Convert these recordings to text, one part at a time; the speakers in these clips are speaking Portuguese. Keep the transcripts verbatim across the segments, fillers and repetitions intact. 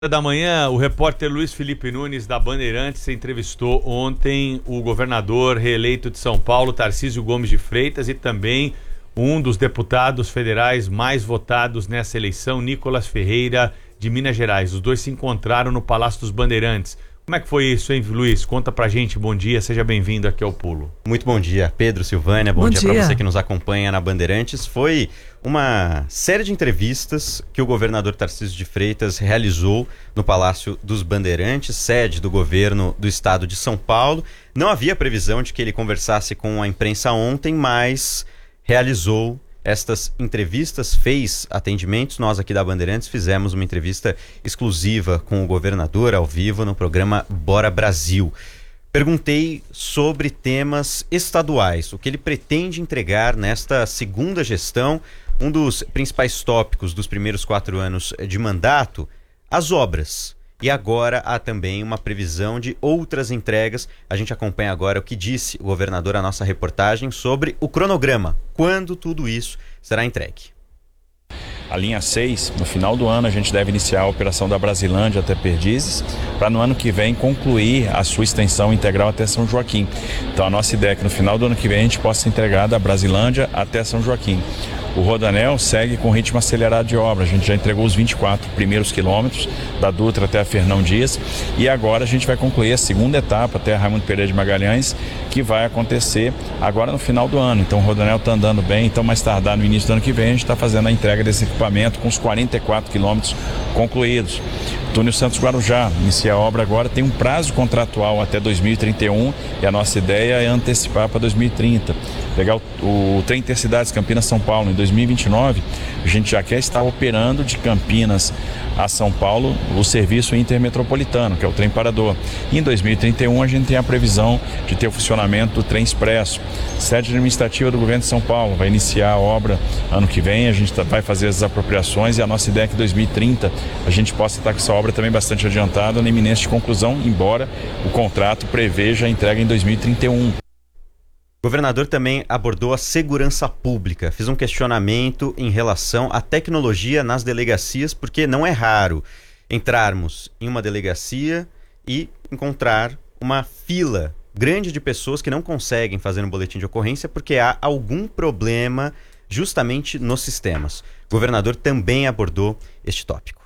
Da manhã, o repórter Luiz Felipe Nunes, da Bandeirantes, entrevistou ontem o governador reeleito de São Paulo, Tarcísio Gomes de Freitas, e também um dos deputados federais mais votados nessa eleição, Nicolas Ferreira, de Minas Gerais. Os dois se encontraram no Palácio dos Bandeirantes. Como é que foi isso, hein, Luiz? Conta pra gente, bom dia, seja bem-vindo aqui ao Pulo. Muito bom dia, Pedro, Silvânia, bom, bom dia, dia para você que nos acompanha na Bandeirantes. Foi uma série de entrevistas que o governador Tarcísio de Freitas realizou no Palácio dos Bandeirantes, sede do governo do estado de São Paulo. Não havia previsão de que ele conversasse com a imprensa ontem, mas realizou estas entrevistas, fez atendimentos. Nós aqui da Bandeirantes fizemos uma entrevista exclusiva com o governador ao vivo no programa Bora Brasil. Perguntei sobre temas estaduais, o que ele pretende entregar nesta segunda gestão. Um dos principais tópicos dos primeiros quatro anos de mandato, as obras. E agora há também uma previsão de outras entregas. A gente acompanha agora o que disse o governador à nossa reportagem sobre o cronograma. Quando tudo isso será entregue? A linha seis, no final do ano, a gente deve iniciar a operação da Brasilândia até Perdizes, para no ano que vem concluir a sua extensão integral até São Joaquim. Então a nossa ideia é que no final do ano que vem a gente possa entregar da Brasilândia até São Joaquim. O Rodoanel segue com ritmo acelerado de obra. A gente já entregou os vinte e quatro primeiros quilômetros da Dutra até a Fernão Dias e agora a gente vai concluir a segunda etapa até a Raimundo Pereira de Magalhães, que vai acontecer agora no final do ano. Então o Rodoanel está andando bem, então mais tardar no início do ano que vem a gente está fazendo a entrega desse equipamento com os quarenta e quatro quilômetros concluídos. Túnel Santos Guarujá, inicia a obra agora, tem um prazo contratual até dois mil e trinta e um e a nossa ideia é antecipar para dois mil e trinta. Pegar o, o trem Intercidades Campinas-São Paulo em dois mil e vinte e nove, a gente já quer estar operando de Campinas a São Paulo o serviço intermetropolitano, que é o trem parador. E em dois mil e trinta e um a gente tem a previsão de ter o funcionamento do trem expresso. Sede administrativa do governo de São Paulo vai iniciar a obra ano que vem, a gente vai fazer as apropriações e a nossa ideia é que em dois mil e trinta a gente possa estar com essa obra também bastante adiantada, na iminência de conclusão, embora o contrato preveja a entrega em dois mil e trinta e um. O governador também abordou a segurança pública, fez um questionamento em relação à tecnologia nas delegacias, porque não é raro entrarmos em uma delegacia e encontrar uma fila grande de pessoas que não conseguem fazer um boletim de ocorrência porque há algum problema justamente nos sistemas. O governador também abordou este tópico.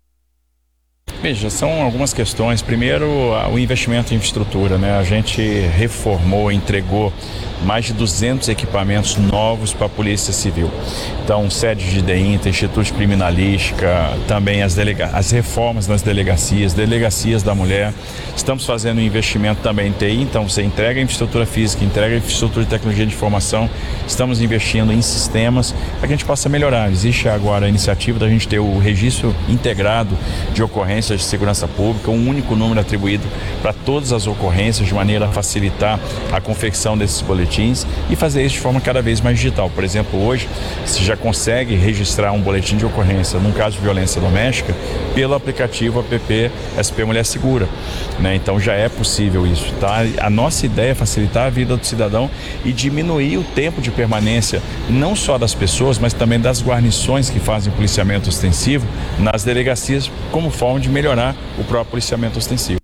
Veja, são algumas questões. Primeiro, o investimento em infraestrutura, né? A gente reformou, entregou mais de duzentos equipamentos novos para a Polícia Civil. Então, sede de DEINTA, Instituto de Criminalística, também as, delega- as reformas nas delegacias, delegacias da mulher. Estamos fazendo um investimento também em T I, então você entrega a infraestrutura física, entrega a infraestrutura de tecnologia de informação. Estamos investindo em sistemas para que a gente possa melhorar. Existe agora a iniciativa da gente ter o registro integrado de ocorrências de segurança pública, um único número atribuído para todas as ocorrências, de maneira a facilitar a confecção desses boletins e fazer isso de forma cada vez mais digital. Por exemplo, hoje você já consegue registrar um boletim de ocorrência num caso de violência doméstica pelo aplicativo app S P Mulher Segura, né? Então já é possível isso, tá? A nossa ideia é facilitar a vida do cidadão e diminuir o tempo de permanência não só das pessoas, mas também das guarnições que fazem policiamento ostensivo nas delegacias, como forma de melhorar o próprio policiamento ostensivo.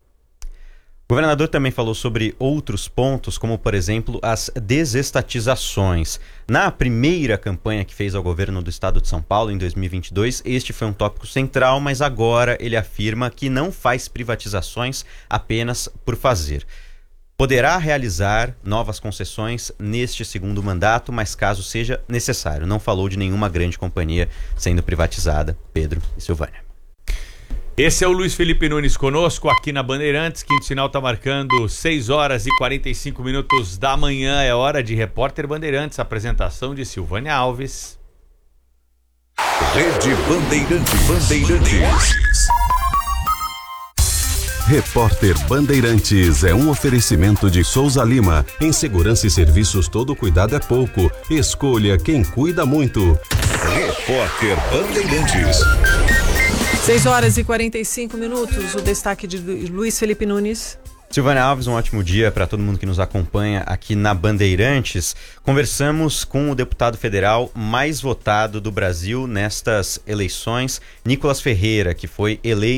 O governador também falou sobre outros pontos, como, por exemplo, as desestatizações. Na primeira campanha que fez ao governo do estado de São Paulo, em dois mil e vinte e dois, este foi um tópico central, mas agora ele afirma que não faz privatizações apenas por fazer. Poderá realizar novas concessões neste segundo mandato, mas caso seja necessário. Não falou de nenhuma grande companhia sendo privatizada. Pedro e Silvânia. Esse é o Luiz Felipe Nunes conosco aqui na Bandeirantes. Quinto sinal está marcando seis horas e quarenta e cinco minutos da manhã. É hora de Repórter Bandeirantes. Apresentação de Silvânia Alves. Rede Bandeirantes. Bandeirantes. Repórter Bandeirantes é um oferecimento de Souza Lima. Em segurança e serviços, todo cuidado é pouco. Escolha quem cuida muito. Repórter Bandeirantes. seis horas e quarenta e cinco minutos. O destaque de Luiz Felipe Nunes. Silvânia Alves, um ótimo dia para todo mundo que nos acompanha aqui na Bandeirantes. Conversamos com o deputado federal mais votado do Brasil nestas eleições, Nicolas Ferreira, que foi eleito